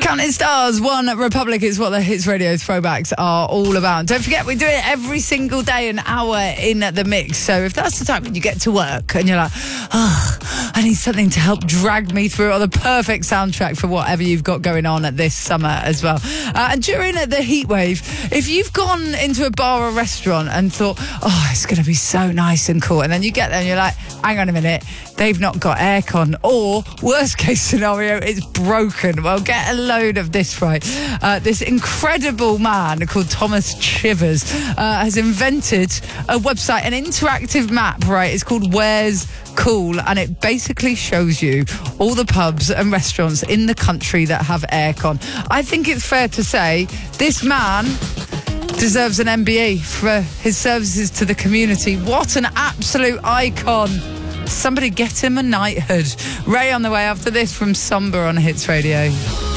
Counting Stars, One Republic is what the Hits Radio throwbacks are all about. Don't forget, we do it every single day, an hour in the mix. So if that's the time when you get to work and you're like, oh, I need something to help drag me through, or the perfect soundtrack for whatever you've got going on at this summer as well. And during the heat wave, if you've gone into a bar or restaurant and thought, oh, it's going to be so nice and cool, and then you get there and you're like, hang on a minute, they've not got aircon, or worst case scenario, it's broken. Well, get a load of this, right? This incredible man called Thomas Chivers has invented a website, an interactive map, right? It's called Where's Cool, and it basically shows you all the pubs and restaurants in the country that have aircon. I think it's fair to say this man deserves an MBE for his services to the community. What an absolute icon. Somebody get him a knighthood. Ray on the way after this from Somber on Hits Radio.